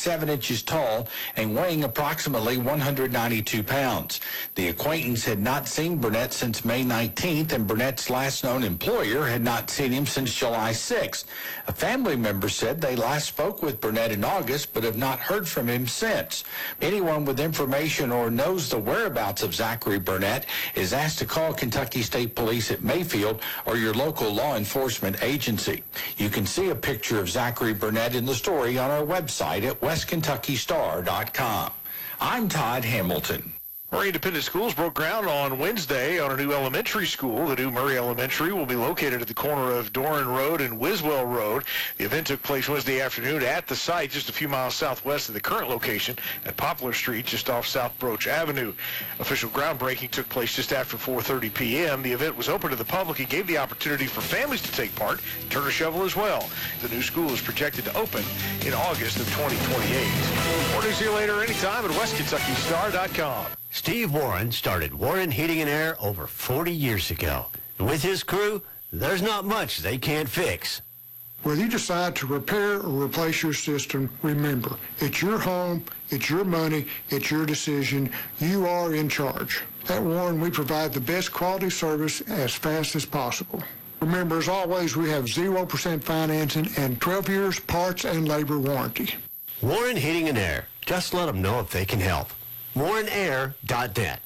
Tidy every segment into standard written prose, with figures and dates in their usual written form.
7 inches tall and weighing approximately 192 pounds. The acquaintance had not seen Burnett since May 19th, and Burnett's last known employer had not seen him since July 6th. A family member said they last spoke with Burnett in August, but have not heard from him since. Anyone with information or knows the whereabouts of Zachary Burnett is asked to call Kentucky State Police at Mayfield or your local law enforcement agency. You can see a picture of Zachary Burnett in the story on our website at westkentuckystar.com. I'm Todd Hamilton. Murray Independent Schools broke ground on Wednesday on a new elementary school. The new Murray Elementary will be located at the corner of Doran Road and Wiswell Road. The event took place Wednesday afternoon at the site just a few miles southwest of the current location at Poplar Street, just off South Broach Avenue. Official groundbreaking took place just after 4:30 p.m. The event was open to the public and gave the opportunity for families to take part and turn a shovel as well. The new school is projected to open in August of 2028. More news here later anytime at westkentuckystar.com. Steve Warren started Warren Heating and Air over 40 years ago. And with his crew, there's not much they can't fix. Whether you decide to repair or replace your system, remember, it's your home, it's your money, it's your decision. You are in charge. At Warren, we provide the best quality service as fast as possible. Remember, as always, we have 0% financing and 12 years parts and labor warranty. Warren Heating and Air. Just let them know if they can help. WarrenAir.net.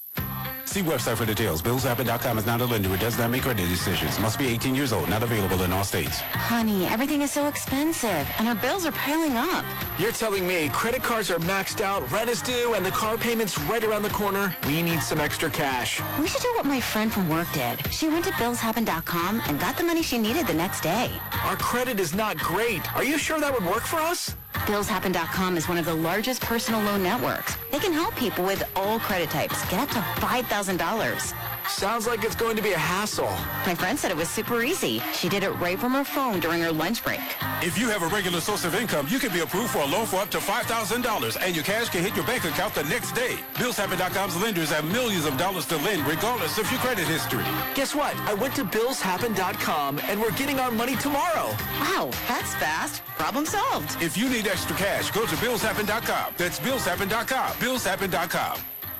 See website for details. BillsHappen.com is not a lender. It does not make credit decisions. Must be 18 years old. Not available in all states. Honey, everything is so expensive, and our bills are piling up. You're telling me credit cards are maxed out, rent is due, and the car payment's right around the corner? We need some extra cash. We should do what my friend from work did. She went to BillsHappen.com and got the money she needed the next day. Our credit is not great. Are you sure that would work for us? BillsHappen.com is one of the largest personal loan networks. They can help people with all credit types get up to $5,000. Sounds like it's going to be a hassle. My friend said it was super easy. She did it right from her phone during her lunch break. If you have a regular source of income, you can be approved for a loan for up to $5,000, and your cash can hit your bank account the next day. BillsHappen.com's lenders have millions of dollars to lend, regardless of your credit history. Guess what? I went to BillsHappen.com, and we're getting our money tomorrow. Wow, that's fast. Problem solved. If you need extra cash, go to BillsHappen.com. That's BillsHappen.com. BillsHappen.com.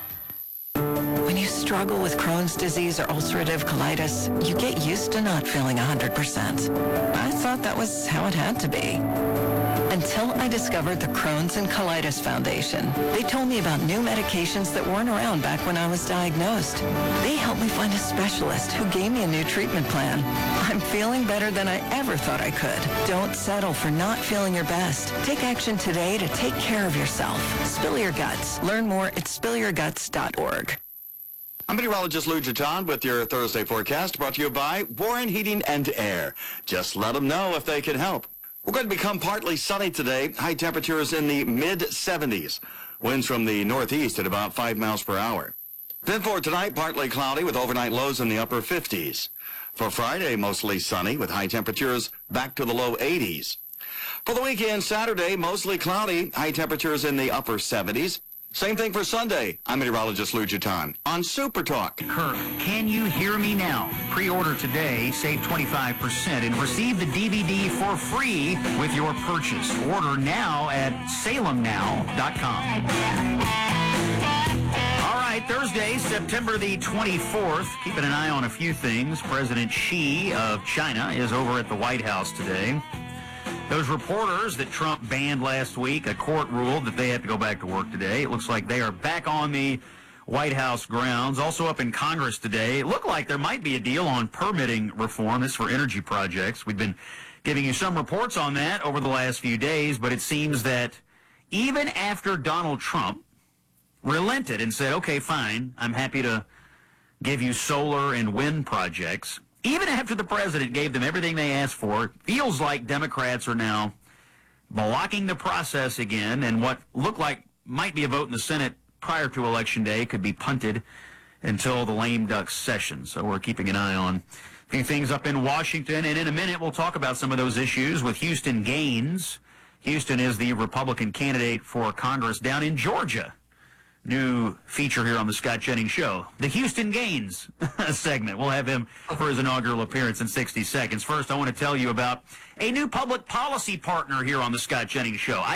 When you struggle with Crohn's disease or ulcerative colitis, you get used to not feeling 100%. I thought that was how it had to be. Until I discovered the Crohn's and Colitis Foundation. They told me about new medications that weren't around back when I was diagnosed. They helped me find a specialist who gave me a new treatment plan. I'm feeling better than I ever thought I could. Don't settle for not feeling your best. Take action today to take care of yourself. Spill your guts. Learn more at spillyourguts.org. I'm meteorologist Lou Jaton with your Thursday forecast, brought to you by Warren Heating and Air. Just let them know if they can help. We're going to become partly sunny today. High temperatures in the mid-70s. Winds from the northeast at about 5 miles per hour. Then for tonight, partly cloudy with overnight lows in the upper 50s. For Friday, mostly sunny with high temperatures back to the low 80s. For the weekend, Saturday, mostly cloudy, high temperatures in the upper 70s. Same thing for Sunday. I'm meteorologist Lou Jaton on Super Talk. Kirk, can you hear me now? Pre-order today, save 25%, and receive the DVD for free with your purchase. Order now at salemnow.com. All right, Thursday, September the 24th. Keeping an eye on a few things. President Xi of China is over at the White House today. Those reporters that Trump banned last week, a court ruled that they had to go back to work today. It looks like they are back on the White House grounds. Also up in Congress today, it looked like there might be a deal on permitting reform. This is for energy projects. We've been giving you some reports on that over the last few days, but it seems that even after Donald Trump relented and said, okay, fine, I'm happy to give you solar and wind projects, even after the president gave them everything they asked for, it feels like Democrats are now blocking the process again, and what looked like might be a vote in the Senate prior to Election Day could be punted until the lame duck session. So we're keeping an eye on a few things up in Washington, and in a minute we'll talk about some of those issues with Houston Gaines. Houston is the Republican candidate for Congress down in Georgia. New feature here on the Scott Jennings Show, the Houston Gaines segment. We'll have him for his inaugural appearance in 60 seconds. First, I want to tell you about a new public policy partner here on the Scott Jennings Show.